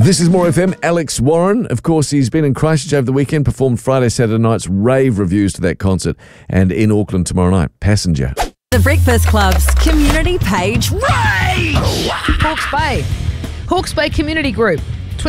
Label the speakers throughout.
Speaker 1: This is More FM. Alex Warren, of course, he's been in Christchurch over the weekend, performed Friday, Saturday night's rave reviews to that concert, and in Auckland tomorrow night. Passenger.
Speaker 2: The Breakfast Club's community page rage!
Speaker 3: Hawke's Bay Community Group.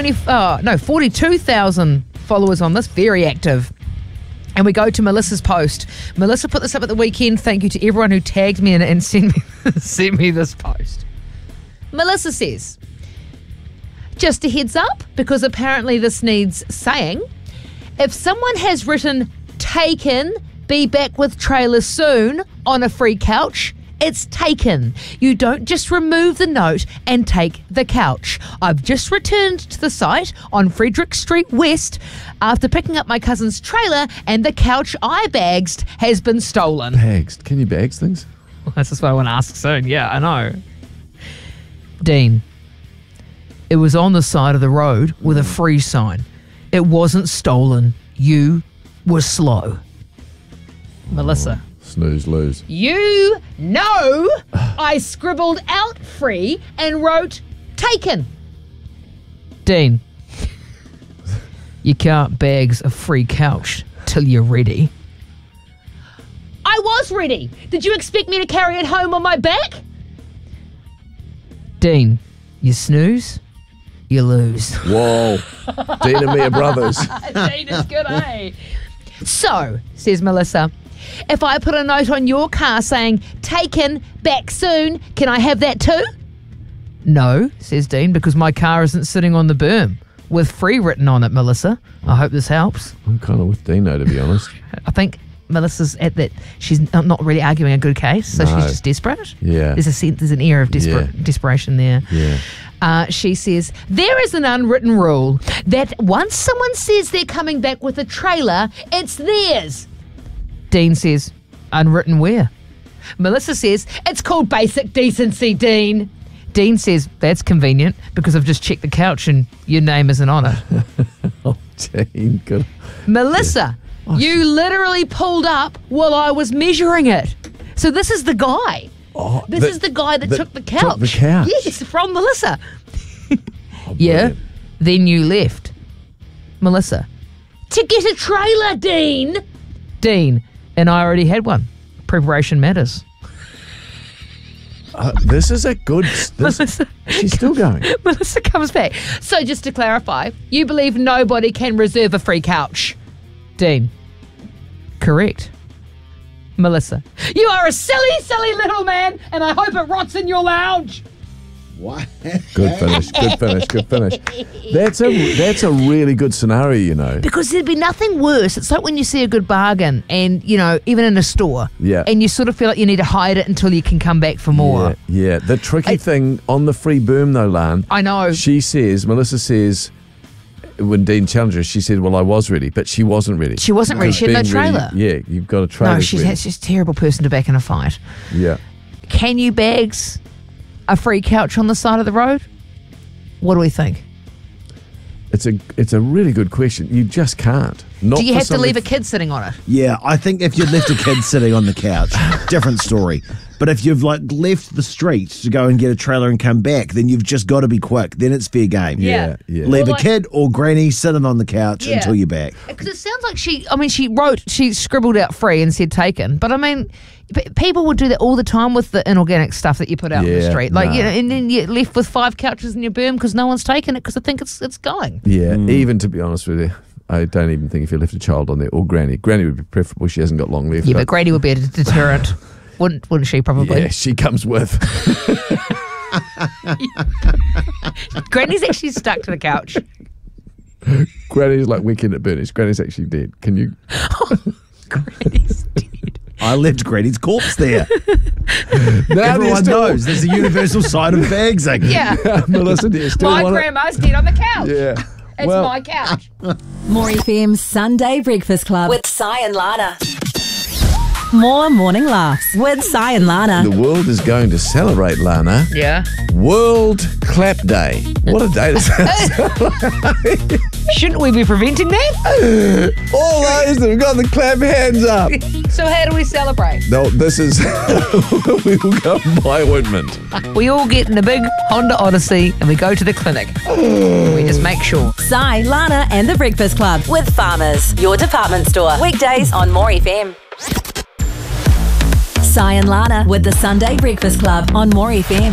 Speaker 3: 42,000 followers on this. Very active. And we go to Melissa's post. Melissa put this up at the weekend. Thank you to everyone who tagged me in it and sent me this post. Melissa says, just a heads up, because apparently this needs saying, if someone has written taken, be back with trailer soon on a free couch, it's taken. You don't just remove the note and take the couch. I've just returned to the site on Frederick Street West after picking up my cousin's trailer and the couch I bagged has been stolen.
Speaker 1: Bags? Can you bags things?
Speaker 3: Well, that's just what I want to ask soon. Yeah, I know. Dean, it was on the side of the road with a free sign. It wasn't stolen. You were slow. Melissa.
Speaker 1: Snooze, lose.
Speaker 3: You know I scribbled out free and wrote taken. Dean, you can't bags a free couch till you're ready. I was ready. Did you expect me to carry it home on my back? Dean, you snooze, you lose.
Speaker 1: Whoa. Dean and me are brothers.
Speaker 3: Dean is good, eh? So, says Melissa, if I put a note on your car saying, taken, back soon, can I have that too? No, says Dean, because my car isn't sitting on the berm with free written on it, Melissa. I hope this helps.
Speaker 1: I'm kind of with Dino, to be honest.
Speaker 3: I think Melissa's at that. She's not really arguing a good case, so she's just desperate.
Speaker 1: Yeah.
Speaker 3: There's an air of desperation there.
Speaker 1: Yeah.
Speaker 3: She says, there is an unwritten rule that once someone says they're coming back with a trailer, it's theirs. Dean says, unwritten where? Melissa says, it's called basic decency, Dean. Dean says, that's convenient because I've just checked the couch and your name isn't on it.
Speaker 1: Oh, Dean. Good.
Speaker 3: Melissa, you literally pulled up while I was measuring it. So this is the guy.
Speaker 1: Oh,
Speaker 3: this is the guy that took the couch.
Speaker 1: Took the couch?
Speaker 3: Yes, from Melissa.
Speaker 1: Yeah.
Speaker 3: Brilliant. Then you left. Melissa, to get a trailer, Dean. Dean, and I already had one. Preparation matters.
Speaker 1: This is a good...
Speaker 3: Melissa,
Speaker 1: she's still going.
Speaker 3: Melissa comes back. So just to clarify, you believe nobody can reserve a free couch? Dean, correct. Melissa, you are a silly, silly little man, and I hope it rots in your lounge.
Speaker 4: What?
Speaker 1: Good finish. That's a really good scenario, you know.
Speaker 3: Because there'd be nothing worse. It's like when you see a good bargain and, you know, even in a store.
Speaker 1: Yeah.
Speaker 3: And you sort of feel like you need to hide it until you can come back for more.
Speaker 1: Yeah. The tricky thing on the free boom, though, Lan.
Speaker 3: I know.
Speaker 1: Melissa says, when Dean challenged her, she said, well, I was ready, but she wasn't ready.
Speaker 3: She wasn't ready. She had no trailer.
Speaker 1: You've got a trailer.
Speaker 3: No, she's a terrible person to back in a fight.
Speaker 1: Yeah.
Speaker 3: Can you bags a free couch on the side of the road? What do we think?
Speaker 1: It's a really good question. You just can't.
Speaker 3: Do you have to leave a kid sitting on it?
Speaker 4: Yeah, I think if you'd left a kid sitting on the couch, different story. But if you've left the street to go and get a trailer and come back, then you've just got to be quick. Then it's fair game.
Speaker 3: Yeah.
Speaker 4: Leave a kid or granny sitting on the couch until you're back.
Speaker 3: Because it sounds like she scribbled out free and said taken. But I mean, people would do that all the time with the inorganic stuff that you put out in the street. And then you're left with 5 couches in your berm because no one's taken it because I think it's going.
Speaker 1: Yeah, even to be honest with you, I don't even think if you left a child on there or granny would be preferable. She hasn't got long left.
Speaker 3: Yeah, but granny would be a deterrent. Wouldn't she probably?
Speaker 1: Yeah, she comes with.
Speaker 3: Granny's actually stuck to the couch.
Speaker 1: Granny's like Weekend at Bernie's. Granny's actually dead. Can you?
Speaker 3: Granny's dead.
Speaker 4: I left Granny's corpse there.
Speaker 1: Now
Speaker 4: everyone knows there's a universal side of bagsing.
Speaker 3: Yeah.
Speaker 1: Melissa, do you still
Speaker 3: my
Speaker 1: want
Speaker 3: grandma's dead on the couch.
Speaker 1: Yeah.
Speaker 3: It's my couch.
Speaker 2: More FM Sunday Breakfast Club with Si and Lana. More morning laughs with Si and Lana.
Speaker 1: The world is going to celebrate, Lana.
Speaker 3: Yeah.
Speaker 1: World Clap Day. What a day to celebrate.
Speaker 3: Shouldn't we be preventing that?
Speaker 1: All those that have got the clap hands up.
Speaker 3: So how do we celebrate?
Speaker 1: No, this is... we will go and buy ointment.
Speaker 3: We all get in a big Honda Odyssey and we go to the clinic. We just make sure.
Speaker 2: Si, Lana and the Breakfast Club with Farmers, your department store. Weekdays on More FM. Si and Lana with the Sunday Breakfast Club on More FM.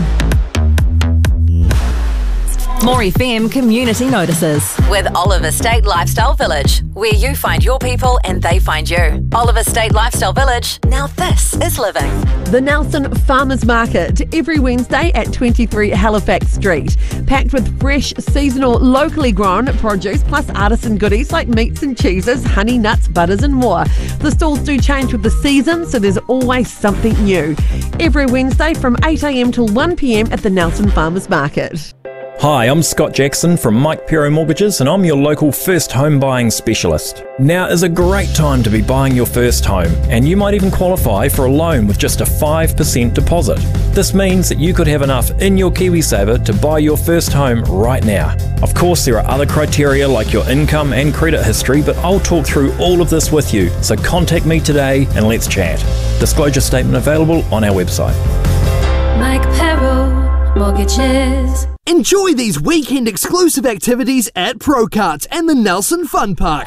Speaker 2: More FM Community Notices with Oliver State Lifestyle Village, where you find your people and they find you. Oliver State Lifestyle Village, now this is living.
Speaker 5: The Nelson Farmers Market, every Wednesday at 23 Halifax Street. Packed with fresh, seasonal, locally grown produce, plus artisan goodies like meats and cheeses, honey, nuts, butters and more. The stalls do change with the season, so there's always something new. Every Wednesday from 8am till 1pm at the Nelson Farmers Market.
Speaker 6: Hi, I'm Scott Jackson from Mike Pero Mortgages and I'm your local first home buying specialist. Now is a great time to be buying your first home and you might even qualify for a loan with just a 5% deposit. This means that you could have enough in your KiwiSaver to buy your first home right now. Of course, there are other criteria like your income and credit history, but I'll talk through all of this with you, so contact me today and let's chat. Disclosure statement available on our website.
Speaker 7: Mike Pero Mortgages.
Speaker 8: Enjoy these weekend exclusive activities at Prokarts and the Nelson Fun Park.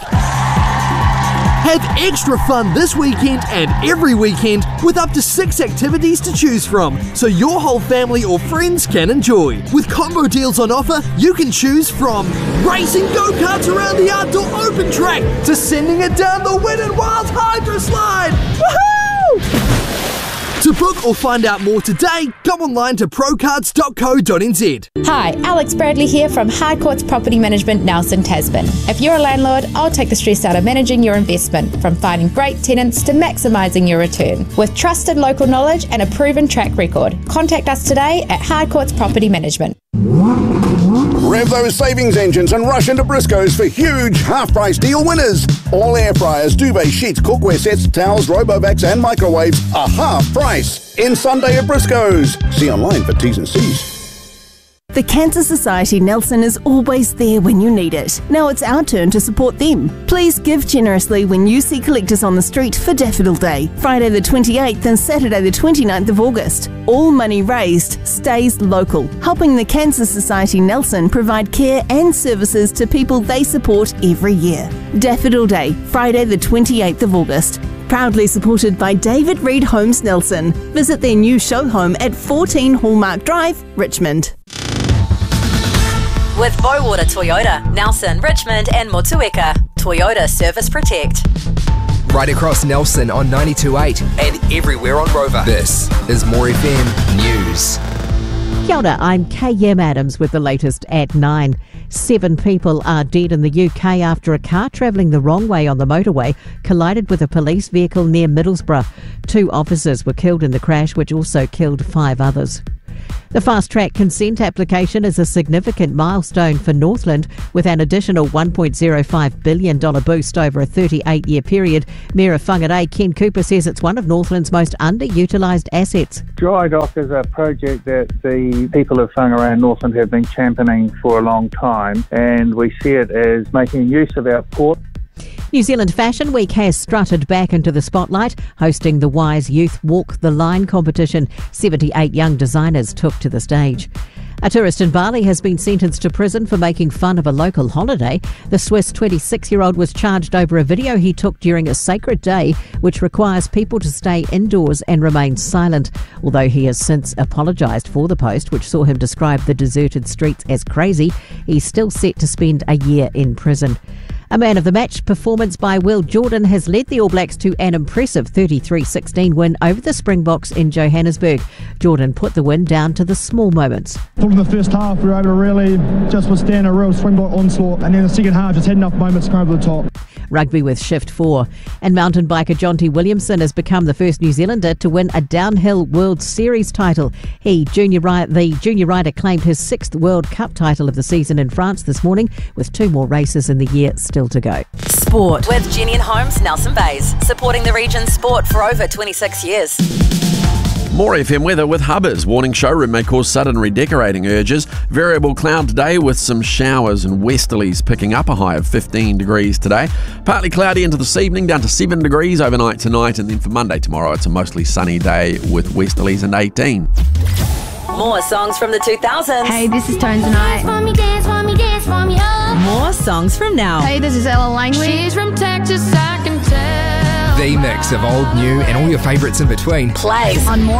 Speaker 8: Have extra fun this weekend and every weekend with up to 6 activities to choose from, so your whole family or friends can enjoy. With combo deals on offer, you can choose from racing go-karts around the outdoor open track to sending it down the Wet n Wild Hydro Slide. Woohoo! To book or find out more today, go online to prokarts.co.nz.
Speaker 9: Hi, Alex Bradley here from Harcourts Property Management, Nelson, Tasman. If you're a landlord, I'll take the stress out of managing your investment, from finding great tenants to maximising your return. With trusted local knowledge and a proven track record, contact us today at Harcourts Property Management.
Speaker 10: Rev those savings engines and rush into Briscoe's for huge half-price deal winners. All air fryers, duvet sheets, cookware sets, towels, Robovacs and microwaves are half price. In Sunday at Briscoe's. See online for T's and C's.
Speaker 11: The Cancer Society Nelson is always there when you need it. Now it's our turn to support them. Please give generously when you see collectors on the street for Daffodil Day, Friday the 28th and Saturday the 29th of August. All money raised stays local, helping the Cancer Society Nelson provide care and services to people they support every year. Daffodil Day, Friday the 28th of August. Proudly supported by David Reed Homes Nelson. Visit their new show home at 14 Hallmark Drive, Richmond.
Speaker 2: With Bowater Toyota, Nelson, Richmond and Motueka. Toyota Service Protect.
Speaker 12: Right across Nelson on 92.8 and everywhere on Rover. This is More FM News.
Speaker 13: Kia ora, I'm KM Adams with the latest at 9. 7 people are dead in the UK after a car travelling the wrong way on the motorway collided with a police vehicle near Middlesbrough. 2 officers were killed in the crash, which also killed 5 others. The fast-track consent application is a significant milestone for Northland, with an additional $1.05 billion boost over a 38-year period. Mayor of Whangarei, Ken Cooper, says it's one of Northland's most underutilised assets.
Speaker 14: Dry Dock is a project that the people of Whangarei and Northland have been championing for a long time, and we see it as making use of our port.
Speaker 13: New Zealand Fashion Week has strutted back into the spotlight, hosting the Wise Youth Walk the Line competition. 78 young designers took to the stage. A tourist in Bali has been sentenced to prison for making fun of a local holiday. The Swiss 26-year-old was charged over a video he took during a sacred day, which requires people to stay indoors and remain silent. Although he has since apologised for the post, which saw him describe the deserted streets as crazy, he's still set to spend a year in prison. A man of the match performance by Will Jordan has led the All Blacks to an impressive 33-16 win over the Springboks in Johannesburg. Jordan put the win down to the small moments.
Speaker 15: In the first half, we were able to really just withstand a real Springbok onslaught, and then the second half just had enough moments to come over the top.
Speaker 13: Rugby with Shift 4. And mountain biker Jonty Williamson has become the first New Zealander to win a downhill World Series title. The junior rider claimed his 6th World Cup title of the season in France this morning, with 2 more races in the year still to go.
Speaker 2: Sport with Jenny and Holmes, Nelson Bays, supporting the region's sport for over 26 years.
Speaker 16: More FM weather with Hubbers. Warning showroom may cause sudden redecorating urges. Variable cloud today with some showers and westerlies picking up, a high of 15 degrees today. Partly cloudy into this evening, down to 7 degrees overnight tonight. And then for Monday tomorrow, it's a mostly sunny day with westerlies and 18.
Speaker 2: More songs from the 2000s.
Speaker 17: Hey, this is Tones and I.
Speaker 2: More songs from now.
Speaker 17: Hey, this is Ella Langley. She's from Texas, I can tell.
Speaker 12: The mix of old, new, and all your favourites in between.
Speaker 2: Plays on More